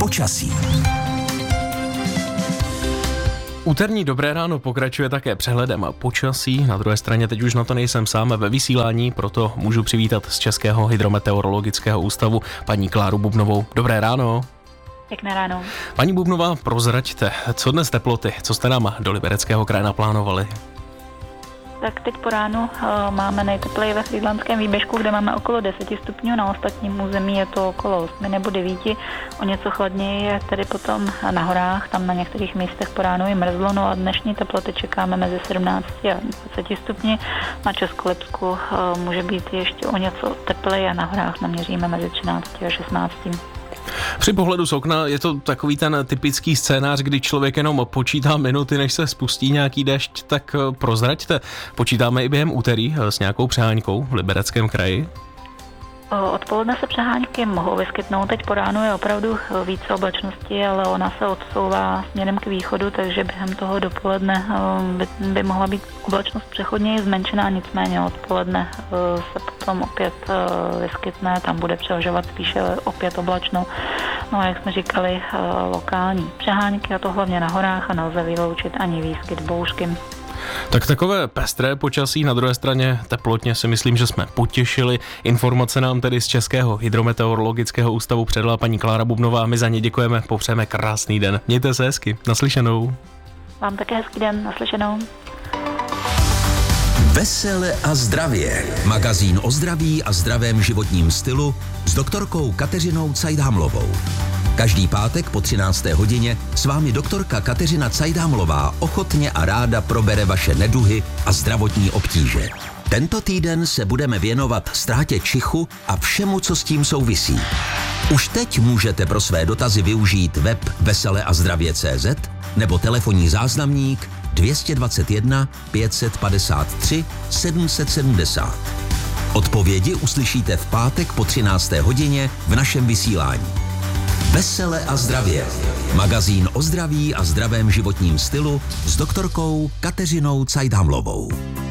Počasí. Úterní Dobré ráno pokračuje také přehledem počasí. Na druhé straně teď už na to nejsem sám ve vysílání, proto můžu přivítat z Českého hydrometeorologického ústavu paní Kláru Bubnovou. Dobré ráno. Pěkné ráno. Paní Bubnová, prozraďte, co dnes teploty, co jste nám do Libereckého kraje naplánovali? Tak teď po ránu máme nejtepleji ve Frýdlantském výběžku, kde máme okolo 10 stupňů, na ostatním území je to okolo 8 nebo 9. O něco chladněji je tedy potom na horách, tam na některých místech po ránu i mrzlo, no a dnešní teploty čekáme mezi 17 a 20 stupni. Na Českolipsku může být ještě o něco tepleji a na horách naměříme mezi 13 a 16. Při pohledu z okna je to takový ten typický scénář, kdy člověk jenom počítá minuty, než se spustí nějaký déšť, tak prozraďte. Počítáme i během úterý s nějakou přehánkou v Libereckém kraji? Odpoledne se přehánky mohou vyskytnout, teď po ránu je opravdu více oblačnosti, ale ona se odsouvá směrem k východu, takže během toho dopoledne by mohla být oblačnost přechodně zmenšená, nicméně odpoledne se potom opět vyskytne, tam bude převažovat spíše opět oblačno. No a jak jsme říkali, lokální přehánky, a to hlavně na horách, a nelze vyloučit ani výskyt bouřky. Tak takové pestré počasí, na druhé straně teplotně si myslím, že jsme potěšili. Informace nám tedy z Českého hydrometeorologického ústavu předala paní Klára Bubnová. My za ně děkujeme, popřejeme krásný den. Mějte se hezky, naslyšenou. Vám také hezký den, naslyšenou. Vesele a zdravě. Magazín o zdraví a zdravém životním stylu s doktorkou Kateřinou Cajdhamlovou. Každý pátek po 13. hodině s vámi doktorka Kateřina Cajdhamlová ochotně a ráda probere vaše neduhy a zdravotní obtíže. Tento týden se budeme věnovat ztrátě čichu a všemu, co s tím souvisí. Už teď můžete pro své dotazy využít web veseleazdravě.cz nebo telefonní záznamník 221 553 770. Odpovědi uslyšíte v pátek po 13. hodině v našem vysílání. Vesele a zdravě. Magazín o zdraví a zdravém životním stylu s doktorkou Kateřinou Cajdhamlovou.